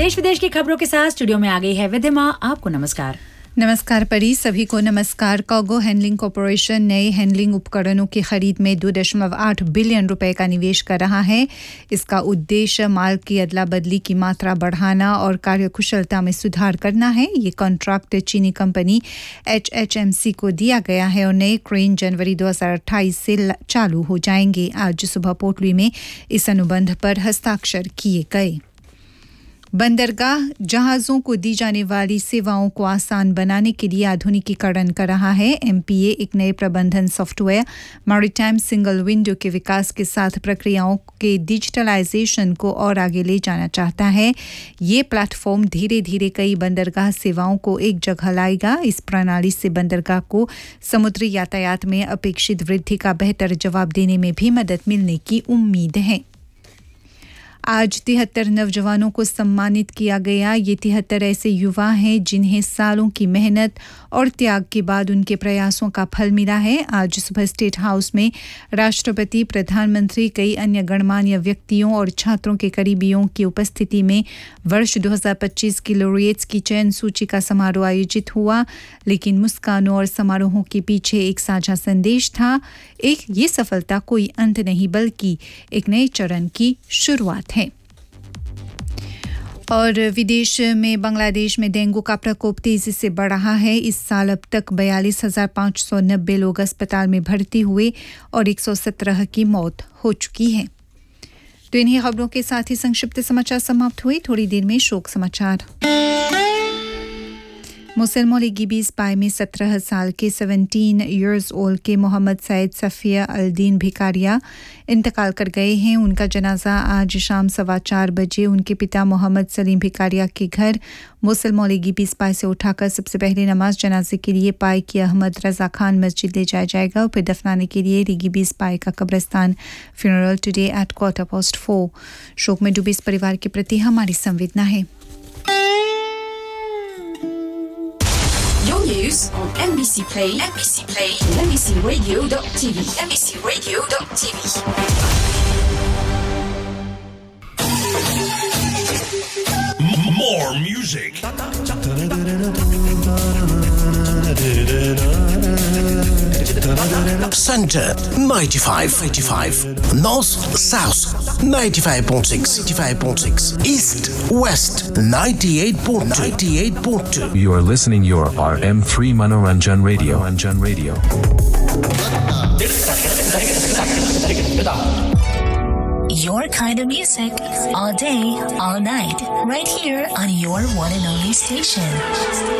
देश विदेश की खबरों के साथ स्टूडियो में आ गई है विधिमा। आपको नमस्कार। नमस्कार परी, सभी को नमस्कार। कार्गो हैंडलिंग कॉरपोरेशन नए हैंडलिंग उपकरणों की खरीद में 2.8 बिलियन रुपए का निवेश कर रहा है। इसका उद्देश्य माल की अदला बदली की मात्रा बढ़ाना और कार्यकुशलता में सुधार करना है। ये कॉन्ट्रैक्ट चीनी कंपनी HHMC को दिया गया है और नए क्रेन जनवरी 2028 से चालू हो जाएंगे। आज सुबह पोटली में इस अनुबंध पर हस्ताक्षर किए गए। बंदरगाह जहाज़ों को दी जाने वाली सेवाओं को आसान बनाने के लिए आधुनिकीकरण कर रहा है। MPA एक नए प्रबंधन सॉफ्टवेयर मैरीटाइम सिंगल विंडो के विकास के साथ प्रक्रियाओं के डिजिटलाइजेशन को और आगे ले जाना चाहता है। ये प्लेटफॉर्म धीरे धीरे कई बंदरगाह सेवाओं को एक जगह लाएगा। इस प्रणाली से बंदरगाह को समुद्री यातायात में अपेक्षित वृद्धि का बेहतर जवाब देने में भी मदद मिलने की उम्मीद है। आज 73 नौजवानों को सम्मानित किया गया। ये 73 ऐसे युवा हैं जिन्हें सालों की मेहनत और त्याग के बाद उनके प्रयासों का फल मिला है। आज सुबह स्टेट हाउस में राष्ट्रपति, प्रधानमंत्री, कई अन्य गणमान्य व्यक्तियों और छात्रों के करीबियों की उपस्थिति में वर्ष 2025 की लॉरिएट्स की चयन सूची का समारोह आयोजित हुआ। लेकिन मुस्कानों और समारोहों के पीछे एक साझा संदेश था। ये सफलता कोई अंत नहीं बल्कि एक नए चरण की शुरुआत है। और विदेश में बांग्लादेश में डेंगू का प्रकोप तेजी से बढ़ रहा है। इस साल अब तक 42,590 लोग अस्पताल में भर्ती हुए और 117 की मौत हो चुकी है। तो इन्हीं खबरों के साथ ही संक्षिप्त समाचार समाप्त हुए। थोड़ी देर में शोक समाचार। मुसलमान गिबी स्पाई में 17 साल के 17 इयर्स ओल्ड के मोहम्मद सैयद सफिया अल-दीन भिकारिया इंतकाल कर गए हैं। उनका जनाजा आज शाम 4:15 बजे उनके पिता मोहम्मद सलीम भिकारिया के घर मुसलमान गिबी स्पाई से उठाकर सबसे पहले नमाज जनाजे के लिए पाई की अहमद रजा खान मस्जिद ले जाया जाएगा और फिर दफनाने के लिए गिबी स्पाई का कब्रिस्तान फ्यूनरल टुडे एट 4:15। शोक में डूबे इस परिवार के प्रति हमारी संवेदना है। News on NBC Play, NBCRadio.tv, NBCRadio.tv. More music. Center 95, North South 95.6, East West 98.2. You are listening your RM3 Manoranjan Radio. Your kind of music, all day, all night, right here on your one and only station.